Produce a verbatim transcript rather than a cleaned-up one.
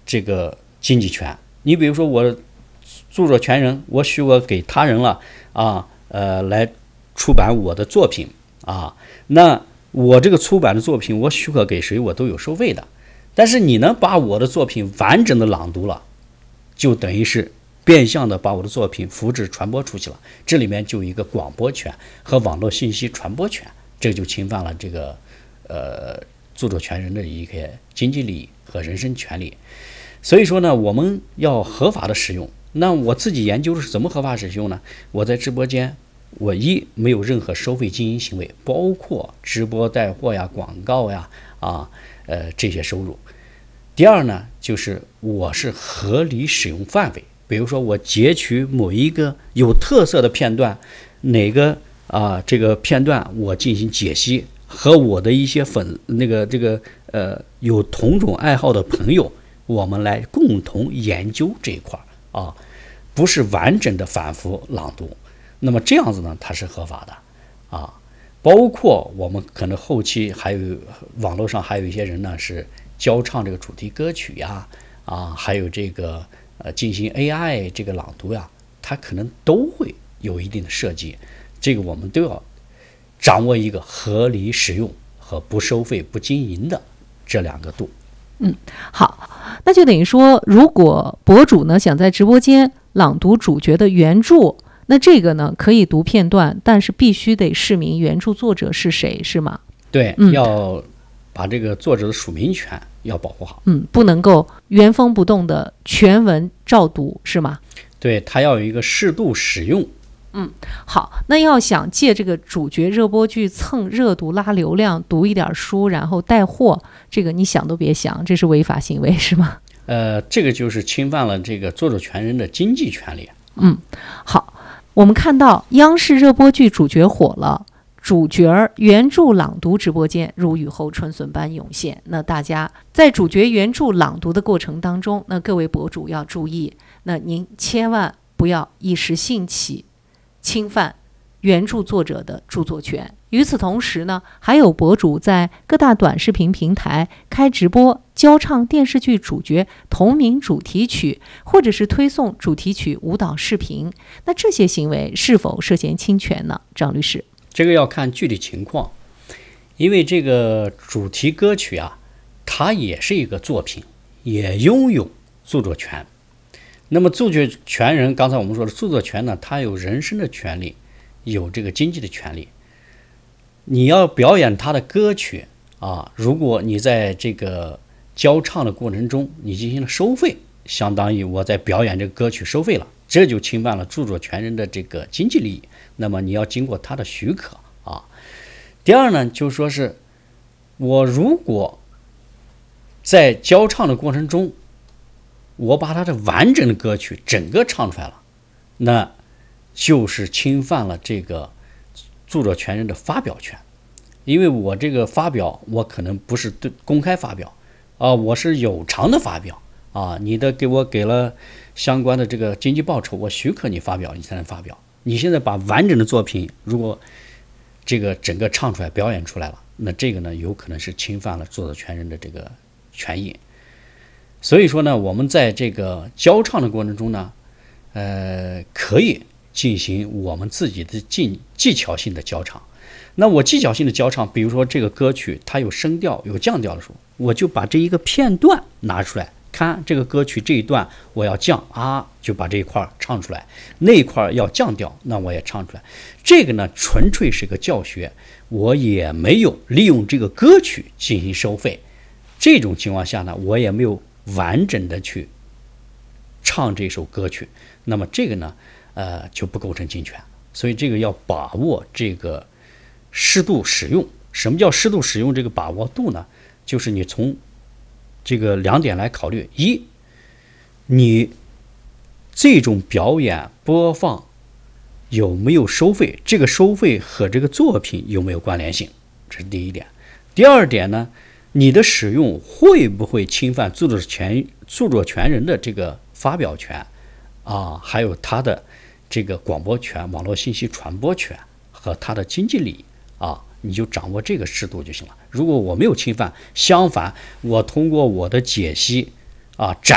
这个经济权。你比如说我著作权人，我许可给他人了啊，呃，来出版我的作品啊，那我这个出版的作品，我许可给谁，我都有收费的。但是你能把我的作品完整的朗读了，就等于是变相的把我的作品复制传播出去了，这里面就有一个广播权和网络信息传播权，这就侵犯了这个呃著作权人的一个经济利益和人身权利。所以说呢，我们要合法的使用。那我自己研究的是怎么合法使用呢？我在直播间，我一没有任何收费经营行为，包括直播带货呀、广告呀啊呃这些收入。第二呢，就是我是合理使用范围，比如说我截取某一个有特色的片段，哪个啊这个片段我进行解析，和我的一些粉那个这个呃有同种爱好的朋友，我们来共同研究这一块啊，不是完整的反复朗读。那么这样子呢，它是合法的啊。包括我们可能后期还有网络上还有一些人呢是教唱这个主题歌曲呀，啊，还有这个呃进行 A I 这个朗读呀，它可能都会有一定的设计。这个我们都要掌握一个合理使用和不收费不经营的这两个度。 嗯，好，那就等于说，如果博主呢想在直播间朗读主角的原著，那这个呢可以读片段，但是必须得示明原著作者是谁，是吗？ 对， 嗯、 要把这个作者的署名权要保护好。 嗯，不能够原封不动的全文照读，是吗？ 对，它要有一个适度使用。 嗯，好，那要想借这个主角热播剧蹭热度拉流量，读一点书然后带货，这个你想都别想，这是违法行为，是吗？ 呃，这个就是侵犯了这个著作权人的经济权利。 嗯，好，我们看到央视热播剧主角火了，主角原著朗读直播间如雨后春笋般涌现。那大家在主角原著朗读的过程当中，那各位博主要注意，那您千万不要一时兴起侵犯原著作者的著作权。与此同时呢，还有博主在各大短视频平台开直播教唱电视剧主角同名主题曲，或者是推送主题曲舞蹈视频，那这些行为是否涉嫌侵权呢？张律师， 这个要看具体情况，因为这个主题歌曲啊，它也是一个作品，也拥有著作权。那么著作权人，刚才我们说的著作权呢，它有人身的权利，有这个经济的权利。你要表演他的歌曲啊，如果你在这个教唱的过程中你进行了收费，相当于我在表演这个歌曲收费了，这就侵犯了著作权人的这个经济利益。那么你要经过他的许可啊。第二呢，就说是我如果在教唱的过程中，我把他的完整的歌曲整个唱出来了，那就是侵犯了这个著作权人的发表权。因为我这个发表，我可能不是对公开发表啊，我是有偿的发表啊，你的给我给了相关的这个经济报酬，我许可你发表，你才能发表。你现在把完整的作品如果这个整个唱出来表演出来了，那这个呢有可能是侵犯了著作权人的这个权益。所以说呢，我们在这个教唱的过程中呢，呃，可以进行我们自己的技技巧性的教唱。那我技巧性的教唱，比如说这个歌曲它有升调有降调的时候，我就把这一个片段拿出来，看这个歌曲这一段我要降啊，就把这一块唱出来，那一块要降调，那我也唱出来。这个呢纯粹是个教学，我也没有利用这个歌曲进行收费。这种情况下呢，我也没有完整的去唱这首歌曲，那么这个呢呃就不构成侵权。所以这个要把握这个适度使用。什么叫适度使用？这个把握度呢，就是你从这个两点来考虑：一，你这种表演播放有没有收费，这个收费和这个作品有没有关联性，这是第一点。第二点呢，你的使用会不会侵犯著作权著作权人的这个发表权啊，还有他的这个广播权、网络信息传播权和他的经济利益啊，你就掌握这个适度就行了。如果我没有侵犯，相反，我通过我的解析啊展